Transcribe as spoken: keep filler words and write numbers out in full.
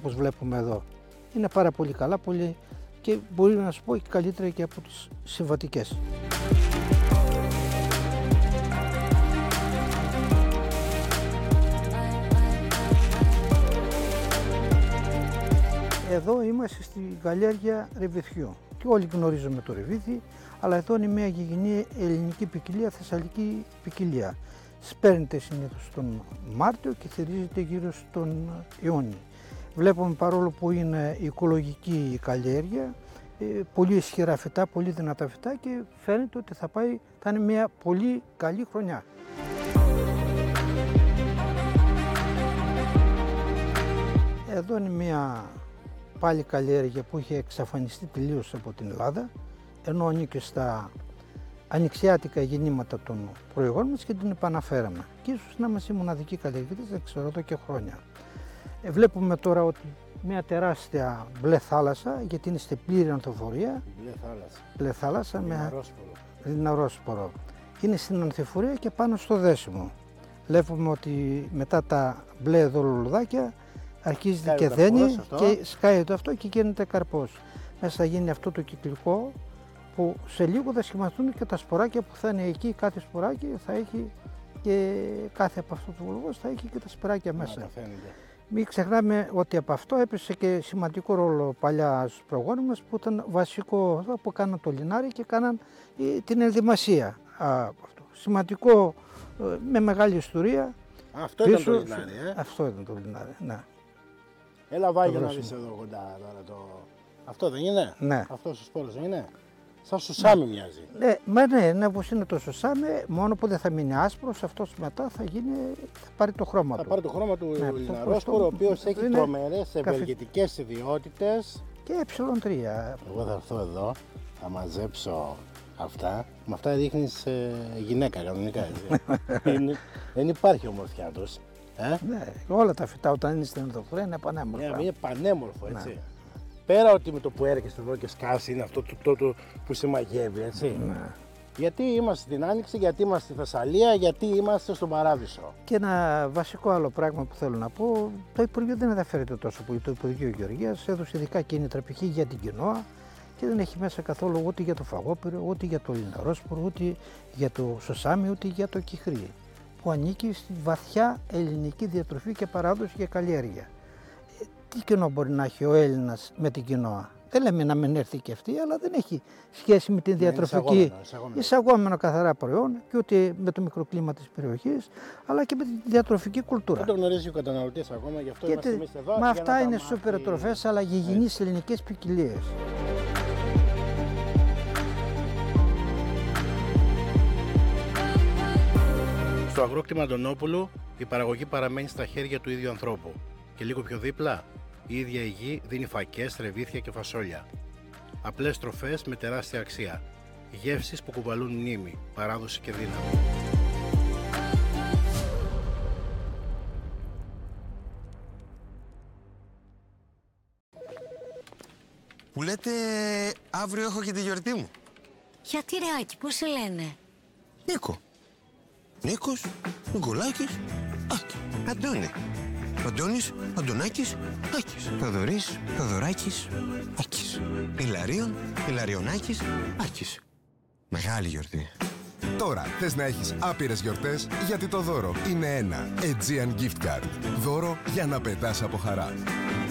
όπως βλέπουμε εδώ. Είναι πάρα πολύ καλά, πολύ, και μπορεί να σου πω και καλύτερα και από τις συμβατικές. Εδώ είμαστε στη καλλιέργεια ρεβιθιού και όλοι γνωρίζουμε το ρεβίθι, αλλά εδώ είναι μια γηγενή ελληνική ποικιλία, θεσσαλική ποικιλία. Σπέρνεται συνήθως τον Μάρτιο και θερίζεται γύρω στον Ιούνιο. Βλέπουμε, παρόλο που είναι οικολογική η καλλιέργεια, πολύ ισχυρά φυτά, πολύ δυνατά φυτά, και φαίνεται ότι θα, πάει, θα είναι μια πολύ καλή χρονιά. Εδώ είναι μια πάλι καλλιέργεια που είχε εξαφανιστεί τελείως από την Ελλάδα, ενώ ανήκει στα ανοιξιάτικα γεννήματα των προηγών μας και την επαναφέραμε. Και ίσως να είμαστε η μοναδική καλλιεργητής, δεν ξέρω, εδώ και χρόνια. Ε, βλέπουμε τώρα ότι μια τεράστια μπλε θάλασσα, γιατί είναι στη πλήρη ανθοφορία. Μπλε θάλασσα. Μπλε θάλασσα με Λιναρόσπορο. λιναρόσπορο. Είναι στην ανθοφορία και πάνω στο δέσιμο. Βλέπουμε ότι μετά τα μπλε εδώ λουλουδάκια αρχίζει σκάει και δένει και σκάει το αυτό και γίνεται καρπός. Μέσα θα γίνει αυτό το κυκλικό, που σε λίγο θα σχηματιστούν και τα σποράκια που θα είναι εκεί. Κάθε σποράκι θα έχει και κάθε από αυτό το βουλγός θα έχει και τα σποράκια μέσα. Μην ξεχνάμε ότι από αυτό έπαιζε και σημαντικό ρόλο παλιά στους προγόνους μας, που ήταν βασικό που κάναν το λινάρι και κάναν την ενδυμασία από αυτό. Σημαντικό, με μεγάλη ιστορία. Αυτό πίσω, ήταν το λινάρι, ε? Αυτό ήταν το λινάρι, ναι. Έλα βάγει να δεις εδώ κοντά τώρα το... Αυτό δεν είναι? Ναι. Αυτός ο σπόρος δεν είναι? Σαν σουσάμι μοιάζει. Ναι, μα ναι, ναι, όπως είναι το σουσάμι, μόνο που δεν θα μείνει άσπρος, αυτός μετά θα, γίνει, θα πάρει το χρώμα θα του. Θα πάρει το χρώμα του ναι, λιναρόσπορο, ο οποίος έχει τρομερές ευεργετικές ιδιότητες. Και ε τρία. Εγώ θα έρθω εδώ, θα μαζέψω αυτά. Με αυτά δείχνεις ε, γυναίκα κανονικά, έτσι. είναι, δεν υπάρχει ομορφιά τους. Ε? Ναι, όλα τα φυτά όταν είναι στην ενδοφορία είναι πανέμορφα. Ναι, είναι πανέμορφο, έτσι. Ναι. Πέρα ότι με το που έρχεσαι εδώ και σκάσει είναι αυτό το, το, το που σε μαγεύει, έτσι. Ναι. Γιατί είμαστε στην Άνοιξη, γιατί είμαστε στη Θεσσαλία, γιατί είμαστε στον Παράδεισο. Και ένα βασικό άλλο πράγμα που θέλω να πω, το Υπουργείο δεν ενδιαφέρεται τόσο πολύ. Το Υπουργείο Γεωργίας έδωσε ειδικά κίνητρα π.χ. για την κοινόα και δεν έχει μέσα καθόλου ούτε για το φαγόπυρο, ούτε για το λιναρόσπορο, ούτε για το σωσάμι, ούτε για το κυχρί, που ανήκει στη βαθιά ελληνική διατροφή και παράδοση και καλλιέργεια. Τι κοινό μπορεί να έχει ο Έλληνας με την κοινόα? Δεν λέμε να μην έρθει και αυτή, αλλά δεν έχει σχέση με την διατροφική, εισαγόμενο, εισαγόμενο. εισαγόμενο καθαρά προϊόν, και ούτε με το μικροκλίμα της περιοχής, αλλά και με τη διατροφική κουλτούρα. Δεν το γνωρίζει ο καταναλωτής ακόμα, γι' αυτό είμαστε εμείς εδώ. Μα αυτά είναι σούπερ τροφές, αλλά γηγενείς ελληνικές ποικιλίες. Στο αγρόκτημα Αντωνόπουλου η παραγωγή παραμένει στα χέρια του ίδιου ανθρώπου. Και λίγο πιο δίπλα, η ίδια η γη δίνει φακές, ρεβίθια και φασόλια. Απλές τροφές με τεράστια αξία. Γεύσεις που κουβαλούν μνήμη, παράδοση και δύναμη. Μου λέτε αύριο έχω και τη γιορτή μου. Γιατί ρε Άκη, πώς σε λένε? Νίκο. Νίκος, Νικολάκης, Άκη. Αντώνη. Αντώνης, Αντωνάκης, Άκης. Θοδωρής, Θοδωράκης, Άκης. Ηλαρίων, Ηλαριονάκης, Άκης. Μεγάλη γιορτή. Τώρα θες να έχεις άπειρες γιορτές, γιατί το δώρο είναι ένα Aegean Gift Card. Δώρο για να πετάς από χαρά.